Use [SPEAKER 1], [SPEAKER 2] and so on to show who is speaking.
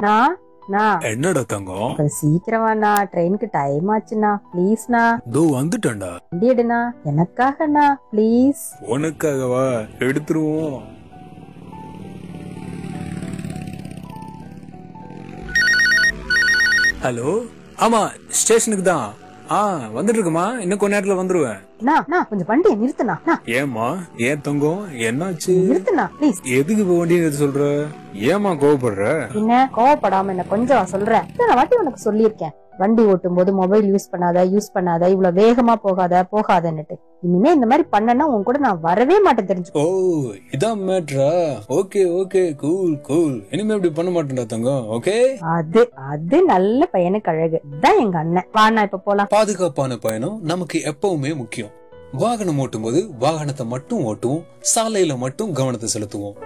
[SPEAKER 1] என்னடா தங்கம்?
[SPEAKER 2] கொஞ்சம் சீக்கிரமாண்ணா, ட்ரெயினுக்கு டைம் ஆச்சுண்ணா. ப்ளீஸ்ண்ணா.
[SPEAKER 1] தோ வந்துட்டேன்டா.
[SPEAKER 2] வண்டி எடுண்ணா, எனக்காகண்ணா ப்ளீஸ்.
[SPEAKER 1] உனக்காகவா? எடுத்துருவோம். ஹலோ, ஆமா ஸ்டேஷனுக்கு தான். வந்துட்டு இருக்குமா, இன்னும் கொஞ்ச நேரத்துல வந்துருவேன்.
[SPEAKER 2] கொஞ்சம் வண்டியை நிறுத்துனா.
[SPEAKER 1] ஏமா, ஏன் தங்கம் என்னாச்சு?
[SPEAKER 2] நிறுத்துனா ப்ளீஸ்.
[SPEAKER 1] எதுக்கு இப்ப வண்டி நிறுத்த சொல்ற? ஏமா கோவப்படுற?
[SPEAKER 2] என்ன கோவப்படாம என்ன கொஞ்சம் சொல்றேன். நான் வாட்டி உனக்கு சொல்லியிருக்கேன், வண்டி ஓட்டும் போது மொபைல் யூஸ் பண்ணாத, இவ்வளவு வேகமா போகாதன்னுட்டு. இனிமே இந்த மாதிரி பண்ணனா உன் கூட நான் வரவே மாட்டேன், தெரிஞ்சு.
[SPEAKER 1] ஓ, இதான் மேட்ரா? Okay okay, cool cool. இனிமே இப்படி பண்ண மாட்டேன்டா தங்கம். ஓகே,
[SPEAKER 2] அது நல்ல பையனுக்கு அழகு தான் எங்க அண்ணன். வாண்ணா இப்ப போலாம்.
[SPEAKER 1] பாதுகாப்பான பயணம் நமக்கு எப்பவுமே முக்கியம். வாகனம் ஓட்டும் போது வாகனத்தை மட்டும் ஓட்டுவோம், சாலையில மட்டும் கவனத்தை செலுத்துவோம்.